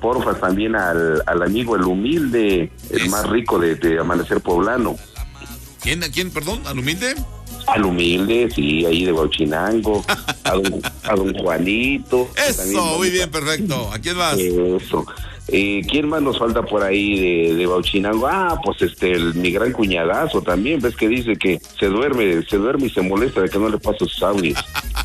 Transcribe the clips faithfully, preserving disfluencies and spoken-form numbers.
porfa también al, al amigo el humilde, el es. más rico de, de Amanecer Poblano. ¿Quién, a quién, perdón? ¿Al humilde? Al humilde, sí, ahí de Bauchinango, a, don, a don Juanito. Eso, muy bien, perfecto. ¿A quién más? Eso. Eh, ¿Quién más nos falta por ahí de, de Bauchinango? Ah, pues este, el, mi gran cuñadazo también, ves que dice que se duerme, se duerme y se molesta de que no le paso sus audios.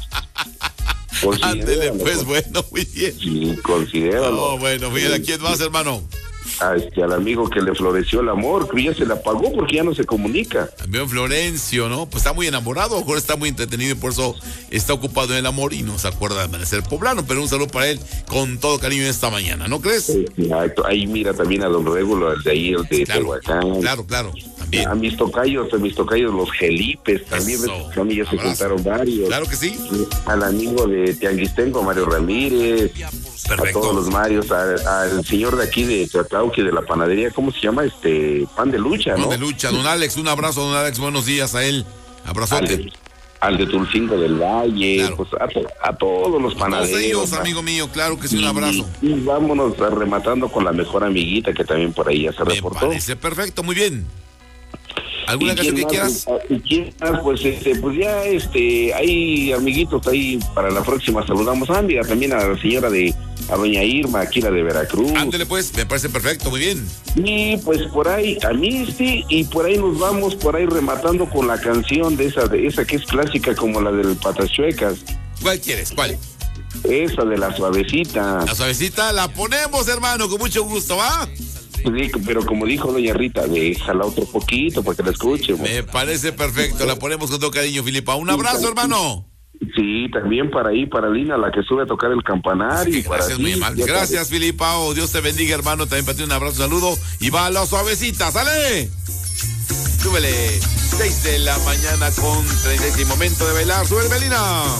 Ándele, pues, bueno, muy bien. Sí, considéralo. Oh, bueno, bien, ¿a quién más, hermano? A este, al amigo que le floreció el amor, que ya se le apagó porque ya no se comunica. Amigo Florencio, ¿no? Pues está muy enamorado, a lo mejor está muy entretenido y por eso está ocupado en el amor y no se acuerda de Amanecer Poblano, pero un saludo para él con todo cariño esta mañana, ¿no crees? Exacto, ahí mira también a don Régulo, el de ahí, el de claro, Tehuacán. Claro, claro, también. A mis tocayos, a mis tocayos, los Gelipes, también, ves, a mí ya se juntaron varios. Claro que sí. Al amigo de Tianguistengo, Mario Ramírez. Perfecto. A todos los Marios, a, al señor de aquí de Teotlauqui, de la panadería, ¿cómo se llama? Este, Pan de Lucha, ¿no? Pan de Lucha, don Alex, un abrazo, don Alex, buenos días a él, abrazote. Al de, al de Tulcingo del Valle, claro. Pues a, a todos los panaderos. A todos ellos, amigo mío, claro que sí, un abrazo. Y, y vámonos rematando con la mejor amiguita que también por ahí ya se Me reportó. Me parece perfecto, muy bien. ¿Alguna canción que quieras? ¿Y quién más? Pues este, pues ya este, hay amiguitos ahí para la próxima. Saludamos a Amiga, también a la señora de, a doña Irma, aquí la de Veracruz. Ándele pues, me parece perfecto, muy bien. Y pues por ahí, a mí sí, y por ahí nos vamos, por ahí rematando con la canción de esa, de esa que es clásica como la del Patas Chuecas. ¿Cuál quieres? ¿Cuál? Esa de la suavecita. La suavecita la ponemos, hermano, con mucho gusto, ¿va? Sí, pero como dijo doña Rita, déjala otro poquito para que la escuche. Me parece perfecto, la ponemos con todo cariño, Filipa. Un abrazo, hermano. Sí, también para ahí, para Lina, la que sube a tocar el campanario. Sí, gracias, para muy ti, amable. Gracias, Filipa. Oh, Dios te bendiga, hermano. También para ti un abrazo, saludo. Y va a la suavecita, ¡sale! Súbele. seis de la mañana con treinta y seis, momento de bailar. ¡Sube, Melina!